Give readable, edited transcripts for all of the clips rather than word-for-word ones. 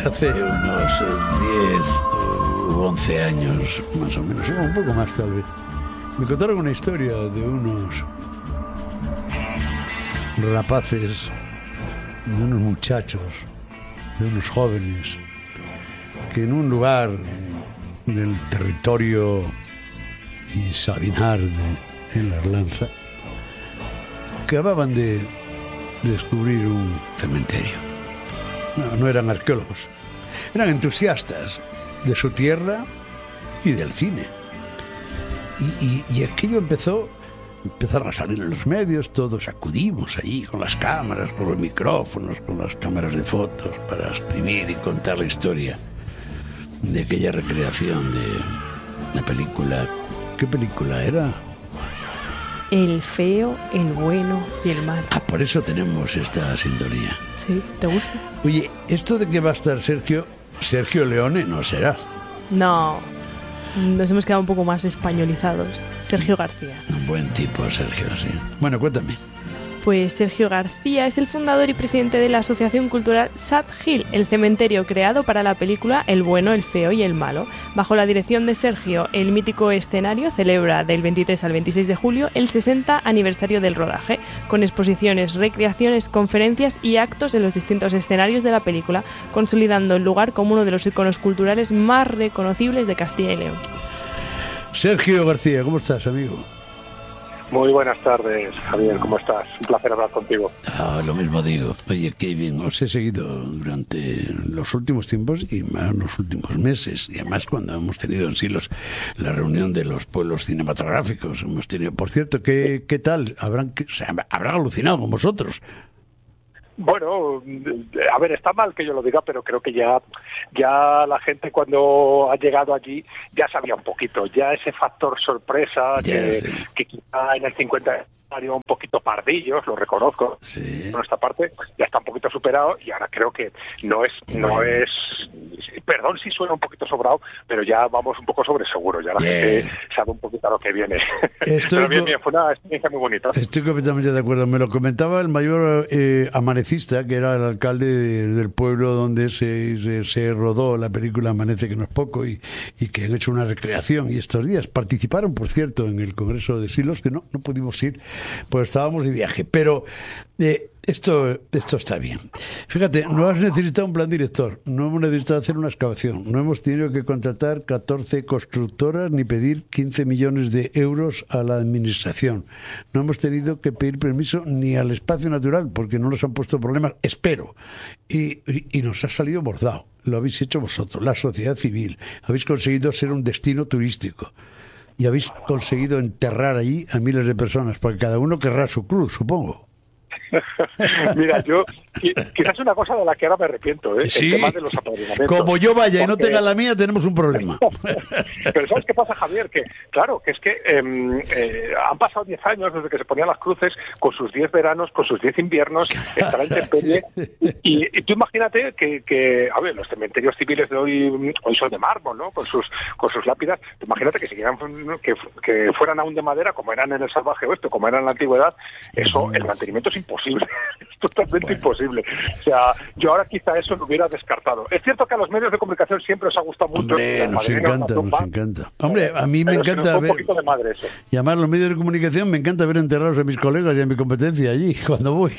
Hace unos 10 u 11 años, más o menos, un poco más tal vez, me contaron una historia de unos rapaces, de unos muchachos, de unos jóvenes, que en un lugar del territorio Sabinar en La Arlanza acababan de descubrir un cementerio. No eran arqueólogos, eran entusiastas de su tierra y del cine. Y aquello empezaron a salir en los medios, todos acudimos allí con las cámaras, con los micrófonos, con las cámaras de fotos para escribir y contar la historia de aquella recreación de la película. ¿Qué película era? El feo, el bueno y el malo. Ah, por eso tenemos esta sintonía. Sí, ¿te gusta? Oye, ¿esto de que va a estar Sergio Leone no será? No, nos hemos quedado un poco más españolizados. Sergio García. Un buen tipo, Sergio, sí. Bueno, cuéntame. Pues Sergio García es el fundador y presidente de la Asociación Cultural Sad Hill, el cementerio creado para la película El bueno, el feo y el malo. Bajo la dirección de Sergio, el mítico escenario celebra del 23 al 26 de julio el 60 aniversario del rodaje, con exposiciones, recreaciones, conferencias y actos en los distintos escenarios de la película, consolidando el lugar como uno de los iconos culturales más reconocibles de Castilla y León. Sergio García, ¿cómo estás, amigo? Muy buenas tardes, Javier, ¿cómo estás? Un placer hablar contigo. Lo mismo digo. Oye, qué bien, os he seguido durante los últimos tiempos y más los últimos meses. Y además cuando hemos tenido en sí la reunión de los pueblos cinematográficos. Hemos tenido, por cierto, ¿qué tal? Habrán alucinado con vosotros. Bueno, a ver, está mal que yo lo diga, pero creo que ya la gente cuando ha llegado allí ya sabía un poquito, ya ese factor sorpresa que quizá en el 50 un poquito pardillos, lo reconozco, sí. Por esta parte ya está un poquito superado y ahora creo que no es, perdón si suena un poquito sobrado, pero ya vamos un poco sobre seguro, ya la gente sabe un poquito a lo que viene. Pero bien, fue una experiencia muy bonita. Estoy completamente de acuerdo, me lo comentaba el mayor amanecista, que era el alcalde del pueblo donde se rodó la película Amanece, que no es poco, y que han hecho una recreación, y estos días participaron, por cierto, en el Congreso de Silos, que no pudimos ir, pues estábamos de viaje, pero esto está bien. Fíjate, no has necesitado un plan director, no hemos necesitado hacer una excavación, no hemos tenido que contratar 14 constructoras ni pedir 15 millones de euros a la administración, no hemos tenido que pedir permiso ni al espacio natural porque no nos han puesto problemas, espero, y nos ha salido bordado. Lo habéis hecho vosotros, la sociedad civil, habéis conseguido ser un destino turístico. Y habéis conseguido enterrar allí a miles de personas, porque cada uno querrá su cruz, supongo. Mira, yo quizás una cosa de la que ahora me arrepiento, sí, el tema de los apadrinamientos. Como yo vaya y no tenga la mía, tenemos un problema. Pero ¿sabes qué pasa, Javier? Que claro, que es que han pasado 10 años desde que se ponían las cruces, con sus 10 veranos, con sus 10 inviernos, está la intemperie, y tú imagínate que a ver, los cementerios civiles de hoy son de mármol, ¿no? Con sus lápidas. Imagínate que siguieran que fueran aún de madera, como eran en el salvaje oeste, como eran en la antigüedad, eso, el mantenimiento es imposible, es totalmente imposible. O sea, yo ahora quizá eso lo hubiera descartado. Es cierto que a los medios de comunicación siempre os ha gustado mucho. Hombre, nos encanta. Hombre, a mí me encanta ver... Un poquito de madre eso. Y además los medios de comunicación me encanta ver enterrados a mis colegas y a mi competencia allí, cuando voy.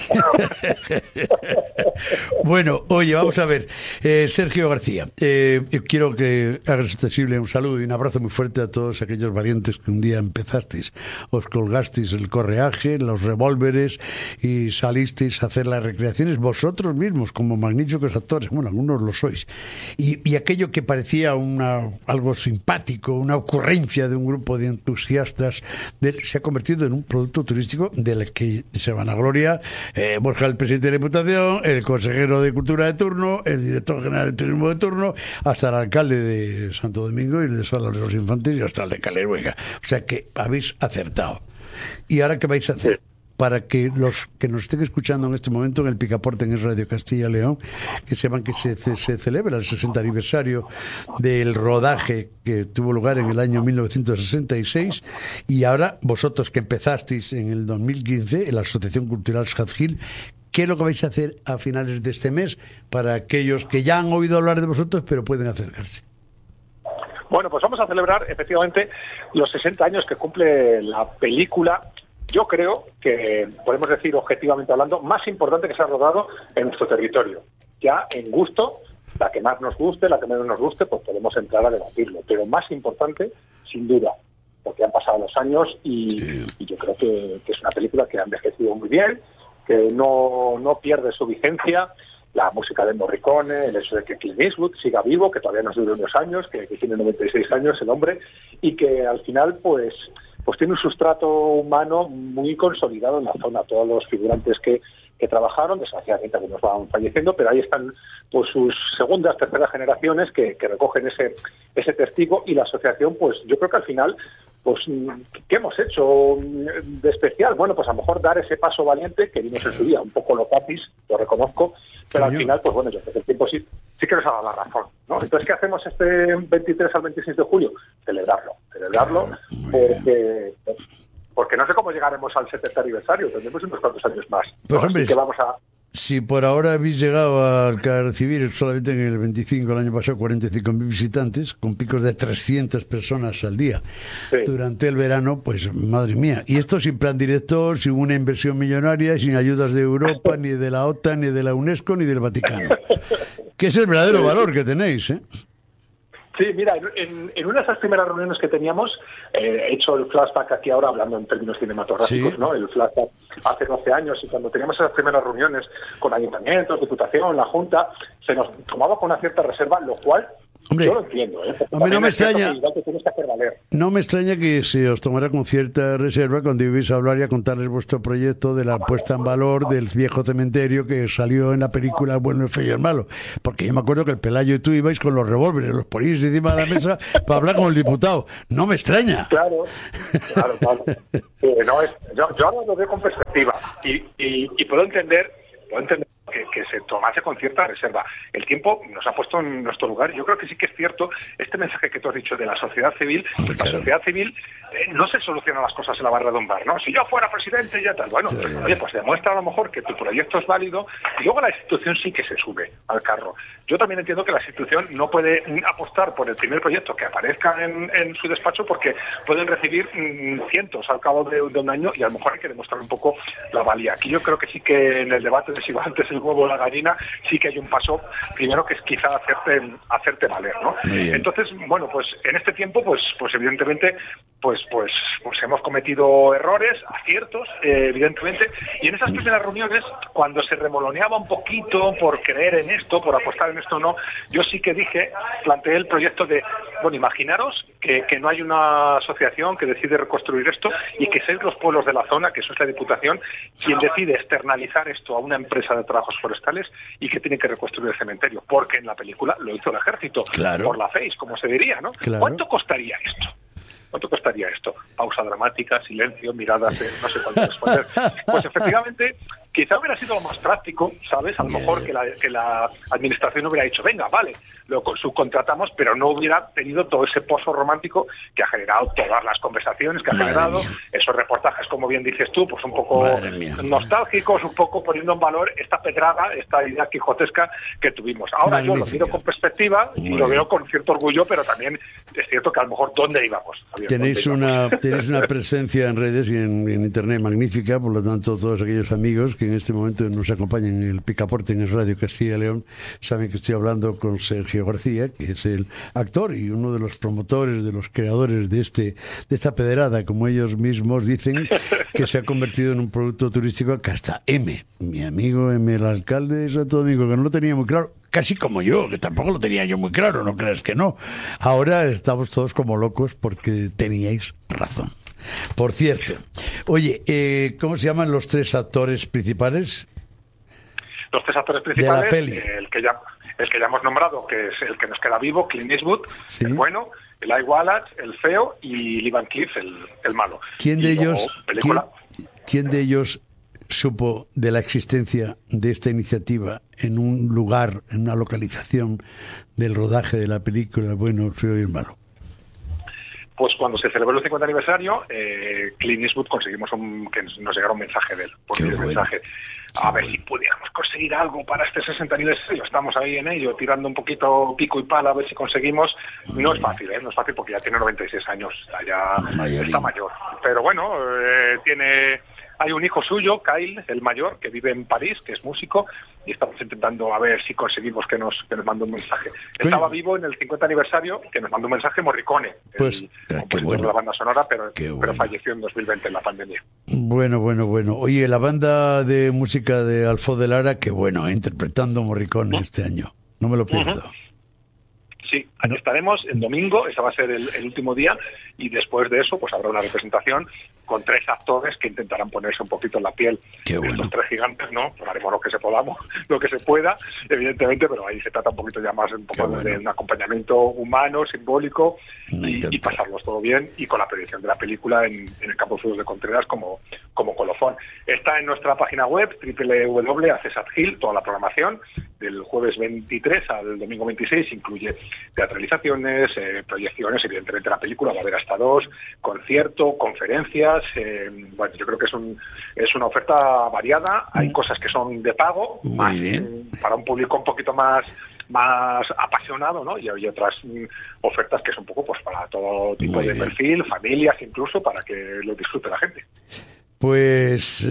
Bueno, oye, vamos a ver. Sergio García, quiero que hagas accesible un saludo y un abrazo muy fuerte a todos aquellos valientes que un día empezasteis, os colgasteis el correaje, los revólveres y salisteis a hacer las recreaciones vosotros mismos como magníficos actores, bueno, algunos lo sois, y aquello que parecía algo simpático, una ocurrencia de un grupo de entusiastas, se ha convertido en un producto turístico del que se vanagloria Borja, el presidente de la Diputación, el consejero de Cultura de turno, el director general de Turismo de turno, hasta el alcalde de Santo Domingo y el de Salas de los Infantes y hasta el de Caleruega. O sea que habéis acertado. ¿Y ahora qué vais a hacer? Para que los que nos estén escuchando en este momento en el Picaporte, en Radio Castilla y León, que sepan que se celebra el 60 aniversario del rodaje que tuvo lugar en el año 1966, y ahora vosotros que empezasteis en el 2015 en la Asociación Cultural Sad Hill, ¿qué es lo que vais a hacer a finales de este mes para aquellos que ya han oído hablar de vosotros pero pueden acercarse? Bueno, pues vamos a celebrar efectivamente los 60 años que cumple la película. Yo creo que podemos decir, objetivamente hablando, más importante que se ha rodado en nuestro territorio. Ya en gusto, la que más nos guste, la que menos nos guste, pues podemos entrar a debatirlo. Pero más importante, sin duda, porque han pasado los años y yo creo que es una película que ha envejecido muy bien, que no pierde su vigencia. La música de Morricone, el hecho de que Clint Eastwood siga vivo, que todavía nos dure unos años, que tiene 96 años el hombre, y que al final pues tiene un sustrato humano muy consolidado en la zona. Todos los figurantes que trabajaron, desgraciadamente algunos van falleciendo, pero ahí están pues sus segundas, terceras generaciones que recogen ese testigo, y la asociación, pues yo creo que al final, pues ¿qué hemos hecho de especial? Bueno, pues a lo mejor dar ese paso valiente que vimos en su día, un poco locatis, lo reconozco, pero al final, pues bueno, yo creo que el tiempo sí que nos ha dado la razón, ¿no? Entonces, ¿qué hacemos este 23 al 26 de julio? Celebrarlo, porque no sé cómo llegaremos al 70 aniversario, tendremos unos cuantos años más, ¿no? Pues hombre, así que vamos a... Si por ahora habéis llegado a recibir solamente en el 25, el año pasado, 45.000 visitantes, con picos de 300 personas al día durante el verano, pues madre mía. Y esto sin plan director, sin una inversión millonaria, sin ayudas de Europa, ni de la OTAN, ni de la UNESCO, ni del Vaticano. Que es el verdadero valor que tenéis, ¿eh? Sí, mira, en una de esas primeras reuniones que teníamos, he hecho el flashback aquí ahora, hablando en términos cinematográficos, ¿no? El flashback hace 12 años, y cuando teníamos esas primeras reuniones con ayuntamientos, diputación, la Junta, se nos tomaba con una cierta reserva, lo cual... Hombre, yo lo entiendo, ¿eh? Hombre, no me extraña. Que no me extraña que se os tomara con cierta reserva cuando ibais a hablar y a contarles vuestro proyecto de la puesta en valor del viejo cementerio que salió en la película Bueno, el feo y el malo. Porque yo me acuerdo que el Pelayo y tú ibais con los revólveres, los poníais encima de la mesa para hablar con el diputado. No me extraña. Claro. Yo ahora lo veo con perspectiva y puedo entender que se tomase con cierta reserva. El tiempo nos ha puesto en nuestro lugar. Yo creo que sí que es cierto este mensaje que tú has dicho de la sociedad civil. Pues la sociedad civil no se solucionan las cosas en la barra de un bar, ¿no? Si yo fuera presidente y ya tal. Bueno, oye, pues demuestra a lo mejor que tu proyecto es válido, y luego la institución sí que se sube al carro. Yo también entiendo que la institución no puede apostar por el primer proyecto que aparezca en su despacho, porque pueden recibir cientos al cabo de un año, y a lo mejor hay que demostrar un poco la valía. Aquí yo creo que sí que en el debate de si va antes el huevo o la gallina, sí que hay un paso primero, que es quizá hacerte valer, ¿no? Entonces, bueno, pues en este tiempo, pues evidentemente, pues hemos cometido errores, aciertos, evidentemente, y en esas primeras reuniones, cuando se remoloneaba un poquito por creer en esto, por apostar en esto o no, yo sí que planteé el proyecto de, bueno, imaginaros que no hay una asociación que decide reconstruir esto, y que sois los pueblos de la zona, que eso es la Diputación, quien decide externalizar esto a una empresa de trabajos forestales, y que tiene que reconstruir el cementerio, porque en la película lo hizo el ejército, por la FEIS, como se diría, ¿no? Claro. ¿Cuánto costaría esto? Pausa dramática, silencio, miradas de no sé cuánto responder. Pues efectivamente, quizá hubiera sido lo más práctico, ¿sabes? A lo mejor que la administración hubiera dicho, venga, vale, lo subcontratamos, pero no hubiera tenido todo ese pozo romántico que ha generado todas las conversaciones que ha generado, esos reportajes, como bien dices tú, pues un poco nostálgicos, un poco poniendo en valor esta pedrada, esta idea quijotesca que tuvimos. Ahora yo lo miro con perspectiva y lo veo con cierto orgullo, pero también es cierto que a lo mejor ¿dónde íbamos? Tenéis una presencia en redes y en internet magnífica, por lo tanto todos aquellos amigos que en este momento nos acompañan en el Picaporte en el Radio Castilla y León saben que estoy hablando con Sergio García, que es el actor y uno de los promotores, de los creadores de esta pedrada, como ellos mismos dicen, que se ha convertido en un producto turístico que hasta mi amigo M, el alcalde de Santo Domingo, que no lo tenía muy claro, casi como yo, que tampoco lo tenía yo muy claro, no creas que no. Ahora estamos todos como locos porque teníais razón. Por cierto, oye, ¿cómo se llaman los tres actores principales? Los tres actores principales, de la peli. El que ya hemos nombrado, que es el que nos queda vivo, Clint Eastwood, el bueno, Eli Wallach, el feo, y Lee Van Cleef, el malo. ¿Quién de ellos supo de la existencia de esta iniciativa en un lugar, en una localización del rodaje de la película Bueno, el feo y el malo? Pues cuando se celebró el 50 aniversario, Clint Eastwood conseguimos que nos llegara un mensaje de él. Mensaje. a ver si pudiéramos conseguir algo para este 60 aniversario. Estamos ahí en ello, tirando un poquito pico y pala a ver si conseguimos. No es fácil, no es fácil porque ya tiene 96 años, ya está mayor. Pero bueno, hay un hijo suyo, Kyle, el mayor, que vive en París, que es músico, y estamos intentando a ver si conseguimos que nos mande un mensaje. Estaba vivo en el 50 aniversario, que nos mandó un mensaje Morricone, pues, de la banda sonora, pero falleció en 2020 en la pandemia. Bueno. Oye, la banda de música de Alfó de Lara, qué bueno, interpretando Morricone este año. No me lo pierdo. Sí, aquí estaremos el domingo, ese va a ser el último día, y después de eso pues habrá una representación con 3 actores que intentarán ponerse un poquito en la piel de estos 3 gigantes, ¿no? Pues haremos lo que se podamos, lo que se pueda, evidentemente, pero ahí se trata un poquito ya más de un acompañamiento humano, simbólico, y pasarlos todo bien, y con la predicción de la película en el Campo de Fútbol de Contreras como colofón. Está en nuestra página web, www.acesatgil, toda la programación, del jueves 23 al domingo 26, incluye teatralizaciones, proyecciones, evidentemente la película va a haber hasta 2, concierto, conferencias, bueno, yo creo que es una oferta variada, hay cosas que son de pago, más para un público un poquito más apasionado, ¿no? Y hay otras ofertas que son un poco pues para todo tipo de perfil, familias incluso, para que lo disfrute la gente. Pues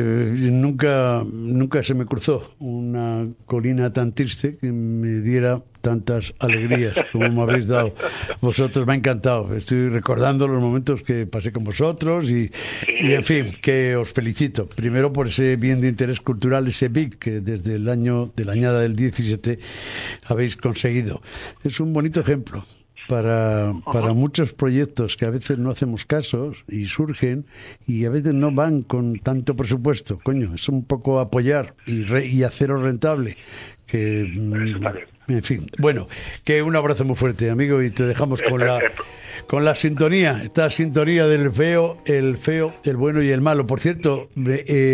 nunca se me cruzó una colina tan triste que me diera tantas alegrías como me habéis dado vosotros. Me ha encantado. Estoy recordando los momentos que pasé con vosotros y en fin, que os felicito. Primero por ese bien de interés cultural, ese BIC que desde el año de la añada del 17 habéis conseguido. Es un bonito ejemplo para muchos proyectos que a veces no hacemos casos y surgen y a veces no van con tanto presupuesto. Coño, es un poco apoyar y hacerlo rentable. Que, en fin, bueno, que un abrazo muy fuerte, amigo, y te dejamos con la sintonía, esta sintonía del feo, el bueno y el malo. Por cierto,